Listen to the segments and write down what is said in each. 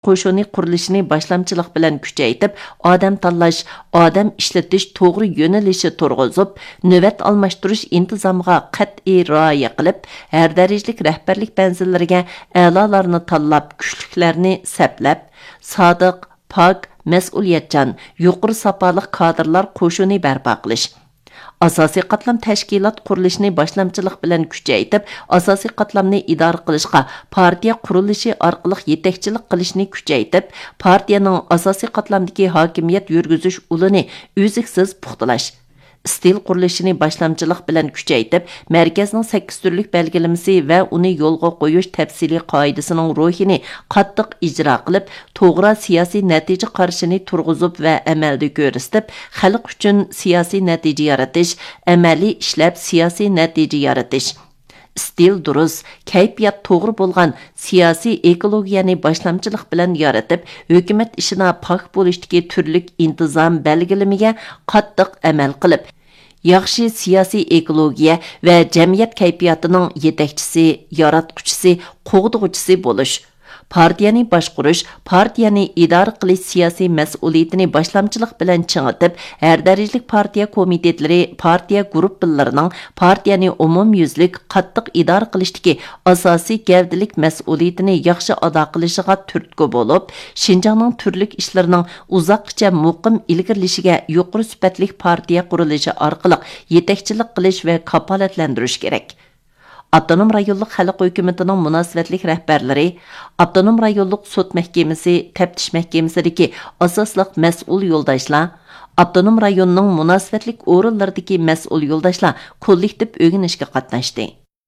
qo'shuni qurilishini boshlamchilik bilan kuchaytirib, odam tanlash, odam ishlatish to'g'ri yo'nalishi turg'izib, navbat almashtirish intizomiga qat'iy rioya qilib, har darajalik rahbarlik manzillariga a'lolarni tanlab, kuchliklarni saplab, sodiq, pok, mas'uliyatchan, yuqori safoliq kadrlar qo'shuni barpo qilish. Asosiy qatlam tashkilot qurilishini boshlamchilik bilan kuchaytirib, asosiy qatlamni idora qilishga, partiya qurilishi orqali yetakchilik qilishni kuchaytirib, partiyaning asosiy qatlamdagi hokimiyat yurgizish ulini uziksiz puxtalash. Stil qurilishini boshlamchilik bilan kuchaytirib, markazning 8 turlik belgilamasi va uni yo'lga qo'yish tafsiliy qoidasining ruhini qattiq ijro qilib, to'g'ri siyosiy natija qarshini turg'izib va amalda ko'rsatib, xalq uchun siyosiy natija yaratish, amaliy ishlab siyosiy natija yaratish. Stil durust, kayfiyat to'g'ri bo'lgan siyosiy ekologiyani boshlamchilik bilan yaratib, hukumat ishina pok bo'lishdagi turlik intizom belgilamiga qattiq amal qilib, yaxshi siyosiy ekologiya va jamiyat kayfiyatining yetakchisi, yaratquchisi, qo'g'dug'uchisi bo'lish. Partiyani boshqarish, partiyani idora qilish siyosiy mas'uliyatini boshlamchilik bilan ching'itib, har darajalik partiya komitetlari, partiya guruhlarining partiyani umumyuzlik qattiq idora qilishdagi asosiy gavdalik mas'uliyatini yaxshi ado qilishiga turtki bo'lib, Shinjongning turlik ishlarining uzoqcha muqim ilgirlishiga yuqori sifatli partiya qurilishi orqali yetakchilik qilish va kafolatlantirish kerak. Avtonom rayonluq xalq hökumətinin münasibətlik rəhbərləri, Avtonom rayonluq sud məhkəməsi, təftiş məhkəməsidəki asaslıq məsul yoldaşlar, Avtonom rayonunun münasibətlik orunlardakı məsul yoldaşlar kollektiv öyrənişə qatnaşdı.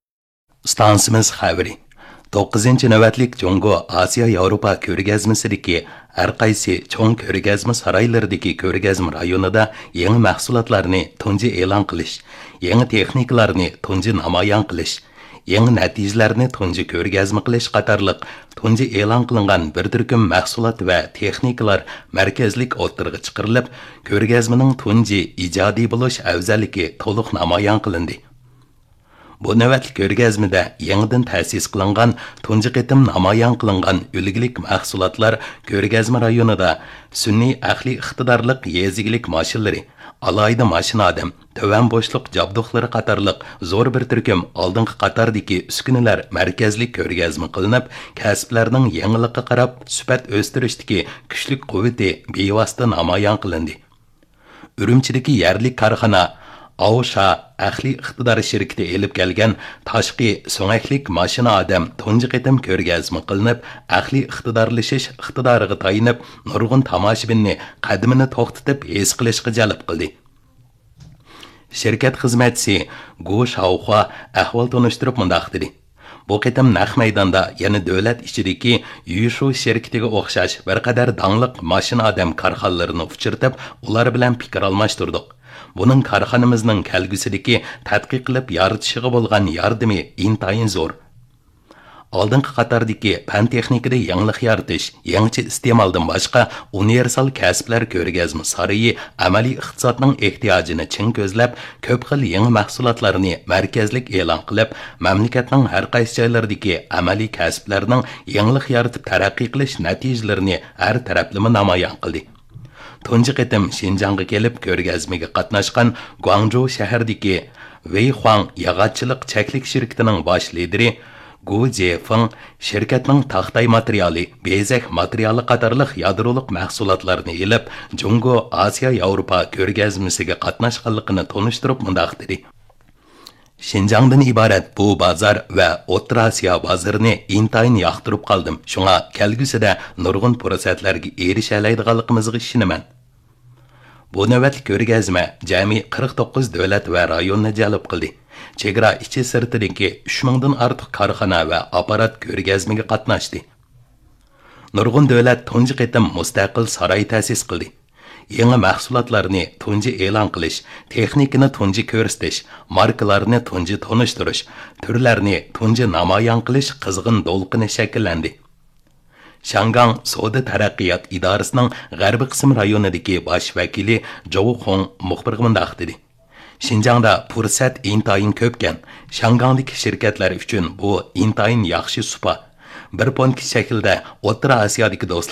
Stansimiz xəbəri 9-cı növbətlik Congo Asiya Avropa ko'rgazmasidagi har qaysi cho'ng ko'rgazma saroylaridagi ko'rgazma rayonida yangi mahsulotlarni tunji e'lon qilish, yangi texnikalarni tunji namoyon qilish, yangi natijalarni tunji ko'rgazma qilish qatorliq tunji e'lon qilingan bir turkum mahsulot va texnikalar markazlik o'tirg'i chiqarilib, ko'rgazmaning tunji ijodiy bo'lish afzalligi to'liq namoyon qilindi. Bu navbatlik ko'rgazmada yangidan ta'sis qilingan, tunji qitim namoyon qilingan ulug'lik mahsulotlar ko'rgazma rayonida sun'iy aqliy iqtidorliq yezigilik mashinalari, alayda mashina odam, tovan bo'shliq jabduqlari qatorliq zo'r bir turkum oldingi qatordagi uskunalar markazlik ko'rgazma qilinib, kasblarning yangilikqa qarab sifat o'stirishdagi kuchli quvvati bevosita namoyon qilindi. Urumchidagi yerlik korxona Avşa aqli iqtidor shirkati elib kelgan tashqi so'ngaklik mashina odam tunji qitim ko'rgazma qilinib, aqli iqtidorlashish iqtidoriga tayinib, nurg'un tomoshabinni qadimini to'xtatib his qilishga jalb qildi. Shirkat xizmatchisi Gu Shaohua ahvol tunishtirib mundaq dedi. Bu qitim naq maydonda yana davlat ichidagi Yushu shirkatiga o'xshash bir qadar dangliq mashina odam korxonalarini uchirtib, ular bilan fikr almashtirdik. Bunun korxonamizning kelgusidagi tadqiq qilib yoritishiga bo'lgan yordami intayin zo'r. Oldingi qatordagi fan texnikada yangilik yoritish, yangicha iste'moldan boshqa universal kasblar ko'rgazma saroyi amaliy iqtisodning ehtiyojini chin ko'zlab, ko'p xil yangi mahsulotlarni markazlik e'lon qilib, mamlakatning har qaysi joylaridagi amaliy kasblarning yangilik yoritib taraqqiy qilish natijalarini har taraflama namoyon qildi. Tunji qitim Shinjongga kelib ko'rgazmaga qatnashgan Guangzhou shahridagi Weihuang yog'ochchilik cheklik shirkatining bosh lideri Gu Jiefeng shirkatning taxtay materiali, bezak materiali qatorliq yadroliq mahsulotlarni elib, Jungo Asiya Yevropa ko'rgazmasiga qatnashganligini tunishtirib mundaq dedi. Shinjongdan iborat bu bozor va O'rta Osiyo bozorini intayin yoqtirib qoldim. Shunga kelgusida nurg'un fursatlarga erisha oladiganligimizga ishonaman. Bu navbatlik ko'rgazma jami 49 davlat va rayonni jalb qildi. Chegara ichi sirtidagi 3000 dan ortiq korxona va apparat ko'rgazmaga qatnashdi. Nurg'un davlat tunji qitim mustaqil saroy ta'sis qildi. Yangi mahsulotlarni tunji e'lon qilish, texnikani tunji ko'rsatish, markalarni tunji tonishtirish, turlarni tunji namoyon qilish qizg'in to'lqini shakllandi. Shangang Savdo taraqqiyot idorasining g'arbiy qism rayonidagi bosh vakili Zhou Hong muxbirga mundaq dedi. Shinjongda fursat intayin ko'pkan. Shangangdagi shirkatlar uchun bu intayin yaxshi supa. Bir ponki shaklda O'rta Osiyodagi